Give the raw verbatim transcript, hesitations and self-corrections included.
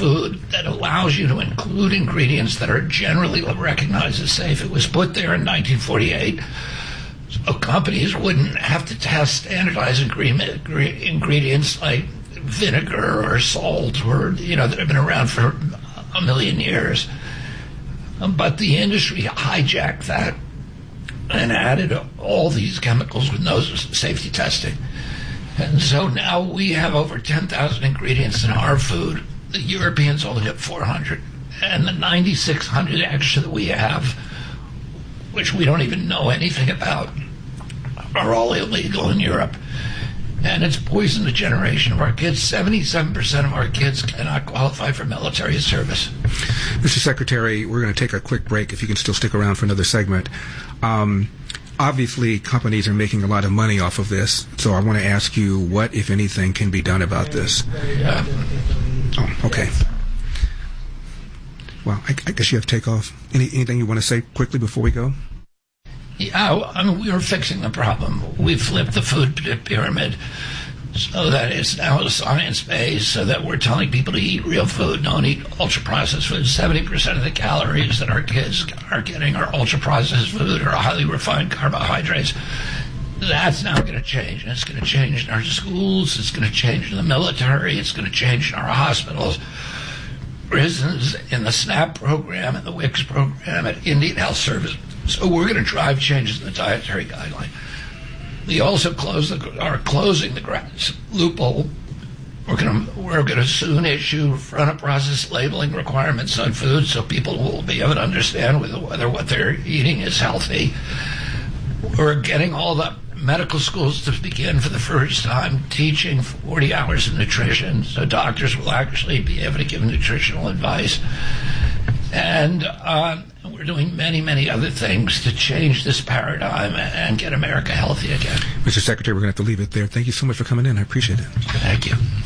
food that allows you to include ingredients that are generally recognized as safe. It was put there in nineteen forty-eight, so companies wouldn't have to test standardized ingredients like vinegar or salt, or, you know, that have been around for a million years. But the industry hijacked that and added all these chemicals with no safety testing. And so now we have over ten thousand ingredients in our food. The Europeans only have four hundred. And the ninety-six hundred extra that we have, which we don't even know anything about, are all illegal in Europe. And it's poisoned a generation of our kids. seventy-seven percent of our kids cannot qualify for military service. Mister Secretary, we're going to take a quick break, if you can still stick around for another segment. Um, obviously, companies are making a lot of money off of this, so I want to ask you what, if anything, can be done about this? Yeah. Oh, okay. Well, I, I guess you have takeoff. Any, anything you want to say quickly before we go? Yeah, I mean, we are fixing the problem. We flipped the food pyramid so that it's now science-based, so that we're telling people to eat real food, don't eat ultra-processed food. seventy percent of the calories that our kids are getting are ultra-processed food or highly refined carbohydrates. That's now going to change. And it's going to change in our schools. It's going to change in the military. It's going to change in our hospitals, prisons, in the SNAP program, and the W I C S program, at Indian Health Service. So we're going to drive changes in the dietary guideline. We also close the, are closing the grass loophole. We're going to we're going to soon issue front-of-process labeling requirements on food, so people will be able to understand whether, whether what they're eating is healthy. We're getting all the medical schools to begin for the first time teaching forty hours of nutrition, so doctors will actually be able to give nutritional advice. And uh, we're doing many, many other things to change this paradigm and get America healthy again. Mister Secretary, we're going to have to leave it there. Thank you so much for coming in. I appreciate it. Thank you.